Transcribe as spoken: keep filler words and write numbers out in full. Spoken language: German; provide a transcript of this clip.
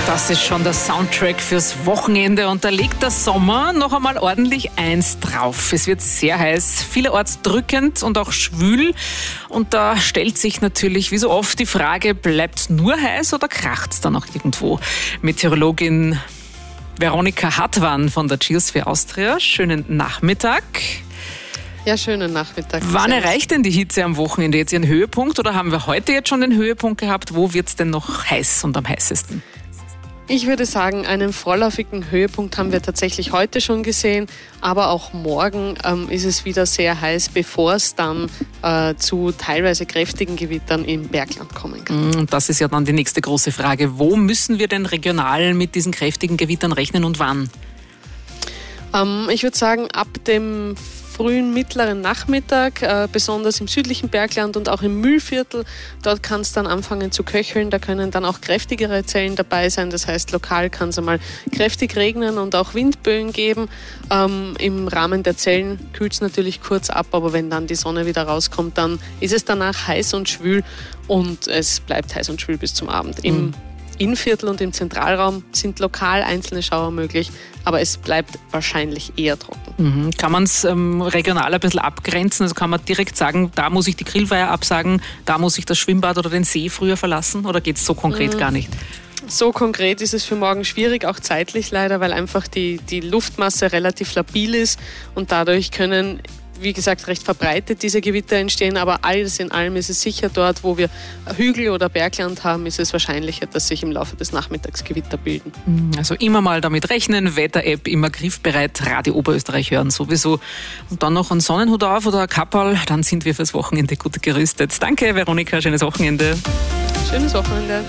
Das ist schon der Soundtrack fürs Wochenende und da legt der Sommer noch einmal ordentlich eins drauf. Es wird sehr heiß, vielerorts drückend und auch schwül. Und da stellt sich natürlich wie so oft die Frage, bleibt es nur heiß oder kracht es dann auch irgendwo? Meteorologin Veronika Hartmann von der Geosphere Austria, schönen Nachmittag. Ja, schönen Nachmittag. Wann erreicht denn die Hitze am Wochenende jetzt ihren Höhepunkt oder haben wir heute jetzt schon den Höhepunkt gehabt? Wo wird es denn noch heiß und am heißesten? Ich würde sagen, einen vorläufigen Höhepunkt haben wir tatsächlich heute schon gesehen, aber auch morgen ähm, ist es wieder sehr heiß, bevor es dann äh, zu teilweise kräftigen Gewittern im Bergland kommen kann. Und das ist ja dann die nächste große Frage. Wo müssen wir denn regional mit diesen kräftigen Gewittern rechnen und wann? Ähm, ich würde sagen, ab dem frühen, mittleren Nachmittag, äh, besonders im südlichen Bergland und auch im Mühlviertel. Dort kann es dann anfangen zu köcheln. Da können dann auch kräftigere Zellen dabei sein. Das heißt, lokal kann es einmal kräftig regnen und auch Windböen geben. Ähm, Im Rahmen der Zellen kühlt es natürlich kurz ab, aber wenn dann die Sonne wieder rauskommt, dann ist es danach heiß und schwül und es bleibt heiß und schwül bis zum Abend. Im mhm. Innenviertel und im Zentralraum sind lokal einzelne Schauer möglich, aber es bleibt wahrscheinlich eher trocken. Mhm. Kann man es ähm, regional ein bisschen abgrenzen? Also kann man direkt sagen, da muss ich die Grillfeier absagen, da muss ich das Schwimmbad oder den See früher verlassen oder geht es so konkret mhm. gar nicht? So konkret ist es für morgen schwierig, auch zeitlich leider, weil einfach die, die Luftmasse relativ labil ist und dadurch können, wie gesagt, recht verbreitet diese Gewitter entstehen, aber alles in allem ist es sicher dort, wo wir Hügel oder Bergland haben, ist es wahrscheinlicher, dass sich im Laufe des Nachmittags Gewitter bilden. Also immer mal damit rechnen, Wetter-App immer griffbereit, Radio Oberösterreich hören sowieso. Und dann noch einen Sonnenhut auf oder ein Kapperl, dann sind wir fürs Wochenende gut gerüstet. Danke Veronika, schönes Wochenende. Schönes Wochenende.